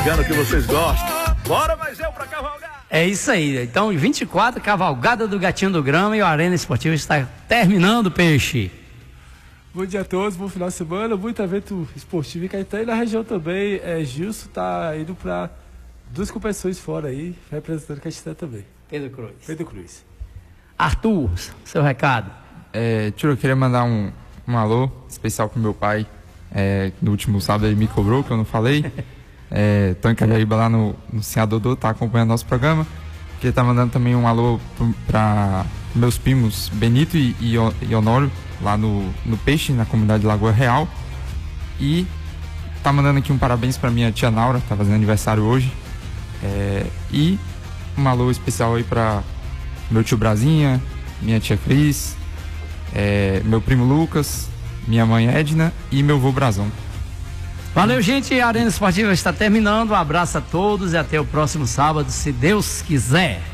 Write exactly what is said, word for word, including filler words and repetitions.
Engano que vocês gostam. Bora, mas eu pra cavalgar. É isso aí. Então, vinte e quatro, cavalgada do Gatinho do Grama e o Arena Esportiva está terminando, Peixe. Bom dia a todos, bom final de semana, muito evento esportivo em Caetano e na região também. É, Gilson tá indo para duas competições fora aí, representando Caetano também. Pedro Cruz. Pedro Cruz. Arthur, seu recado. É, tio, eu queria mandar um, um alô especial pro meu pai. É, no último sábado ele me cobrou, que eu não falei. É, tô em Cajaíba lá no, no Senhor Dodô, tá acompanhando nosso programa. Queria tá mandando também um alô para meus primos Benito e, e, e Honório, lá no, no Peixe, na comunidade de Lagoa Real. E tá mandando aqui um parabéns pra minha tia Naura, tá fazendo aniversário hoje. É, e um alô especial aí pra meu tio Brasinha, minha tia Cris, é, meu primo Lucas, minha mãe Edna e meu vô Brazão. Valeu, gente. A Arena Esportiva está terminando. Um abraço a todos e até o próximo sábado, se Deus quiser.